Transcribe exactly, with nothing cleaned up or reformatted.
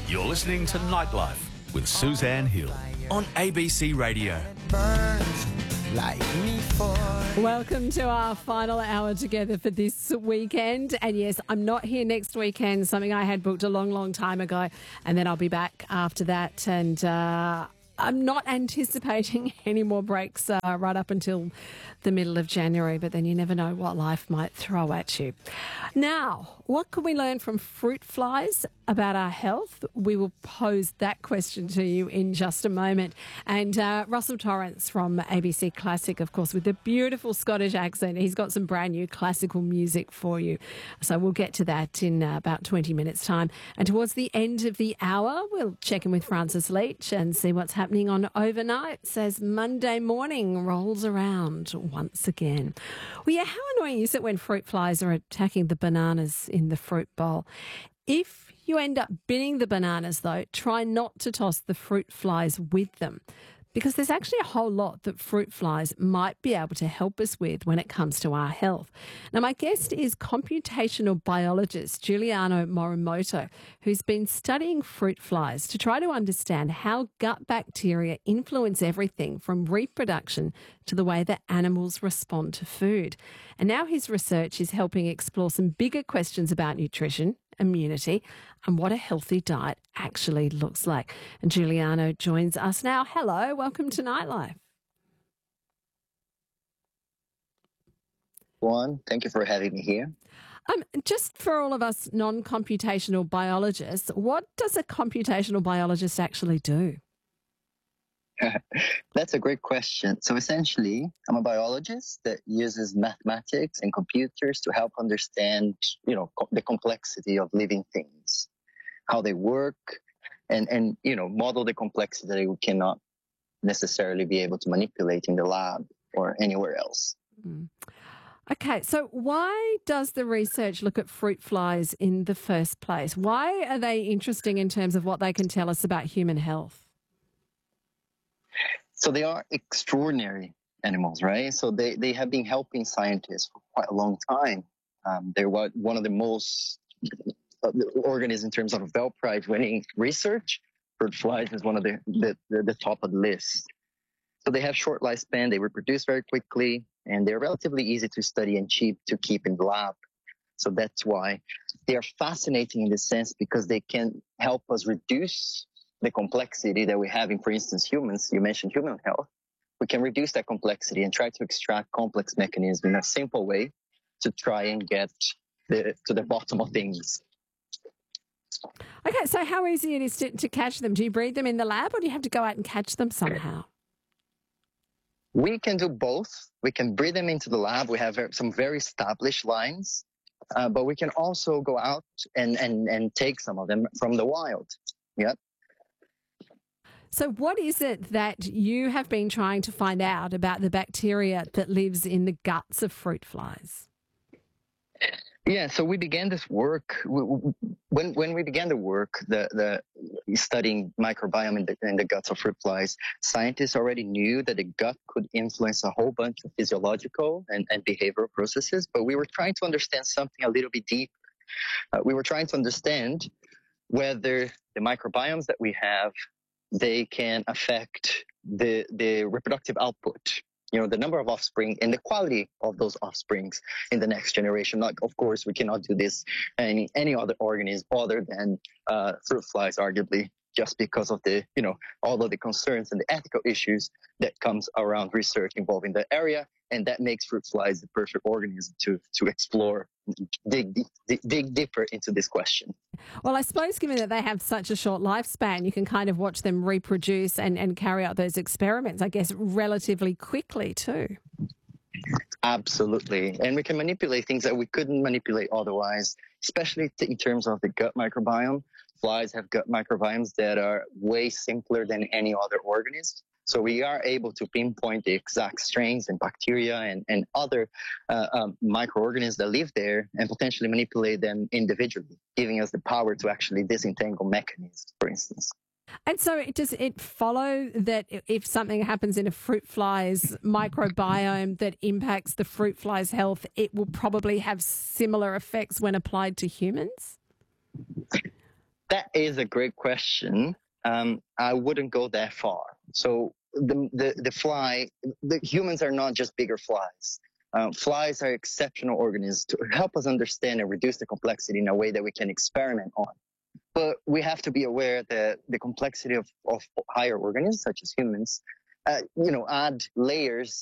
You're listening to Nightlife with Suzanne Hill on A B C Radio. Welcome to our final hour together for this weekend. And yes, I'm not here next weekend, something I had booked a long, long time ago. And then I'll be back after that. And uh, I'm not anticipating any more breaks uh, right up until the middle of January. But then you never know what life might throw at you. Now, what can we learn from fruit flies about our health? We will pose that question to you in just a moment. And uh, Russell Torrance from A B C Classic, of course, with the beautiful Scottish accent. He's got some brand new classical music for you. So we'll get to that in uh, about twenty minutes' time. And towards the end of the hour, we'll check in with Francis Leach and see what's happening on overnight as Monday morning rolls around once again. Well, yeah, how annoying is it when fruit flies are attacking the bananas in the fruit bowl? If you end up binning the bananas, though, try not to toss the fruit flies with them, because there's actually a whole lot that fruit flies might be able to help us with when it comes to our health. Now, my guest is computational biologist Giuliano Morimoto, who's been studying fruit flies to try to understand how gut bacteria influence everything from reproduction to the way that animals respond to food. And now his research is helping explore some bigger questions about nutrition, immunity, and what a healthy diet actually looks like. And Giuliano joins us now. Hello, welcome to Nightlife. Juan, thank you for having me here. Um, just for all of us non-computational biologists, what does a computational biologist actually do? That's a great question. So essentially, I'm a biologist that uses mathematics and computers to help understand, you know, co- the complexity of living things, how they work, and, and, you know, model the complexity that we cannot necessarily be able to manipulate in the lab or anywhere else. Mm. Okay, so why does the research look at fruit flies in the first place? Why are they interesting in terms of what they can tell us about human health? So they are extraordinary animals, right? So they, they have been helping scientists for quite a long time. Um, they're what, one of the most uh, organisms in terms of Nobel Prize winning research. Fruit flies is one of the, the, the, the top of the list. So they have short lifespan, they reproduce very quickly, and they're relatively easy to study and cheap to keep in the lab. So that's why they are fascinating in this sense, because they can help us reduce the complexity that we have in, for instance, humans. You mentioned human health. We can reduce that complexity and try to extract complex mechanisms in a simple way to try and get the, to the bottom of things. Okay, so how easy it is to, to catch them? Do you breed them in the lab or do you have to go out and catch them somehow? We can do both. We can breed them into the lab. We have some very established lines, uh, but we can also go out and, and, and take some of them from the wild. Yep. So what is it that you have been trying to find out about the bacteria that lives in the guts of fruit flies? Yeah, so we began this work when when we began the work, the the studying microbiome in the, in the guts of fruit flies. Scientists already knew that the gut could influence a whole bunch of physiological and, and behavioral processes, but we were trying to understand something a little bit deeper. Uh, we were trying to understand whether the microbiomes that we have, they can affect the the reproductive output, you know, the number of offspring and the quality of those offsprings in the next generation. Like, of course, we cannot do this any any other organism other than uh, fruit flies, arguably, just because of the, you know, all of the concerns and the ethical issues that comes around research involving the area. And that makes fruit flies the perfect organism to to explore, dig, dig, dig deeper into this question. Well, I suppose given that they have such a short lifespan, you can kind of watch them reproduce and, and carry out those experiments, I guess, relatively quickly too. Absolutely. And we can manipulate things that we couldn't manipulate otherwise, especially in terms of the gut microbiome. Flies have gut microbiomes that are way simpler than any other organism. So we are able to pinpoint the exact strains and bacteria and, and other uh, um, microorganisms that live there and potentially manipulate them individually, giving us the power to actually disentangle mechanisms, for instance. And so does it follow that if something happens in a fruit fly's microbiome that impacts the fruit fly's health, it will probably have similar effects when applied to humans? That is a great question. Um, I wouldn't go that far. So the, the, the fly, the humans are not just bigger flies. Um, flies are exceptional organisms to help us understand and reduce the complexity in a way that we can experiment on. But we have to be aware that the complexity of, of higher organisms, such as humans, uh, you know, add layers